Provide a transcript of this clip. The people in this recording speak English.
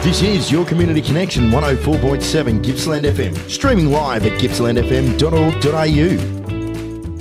This is your Community Connection 104.7 Gippsland FM, streaming live at gippslandfm.org.au.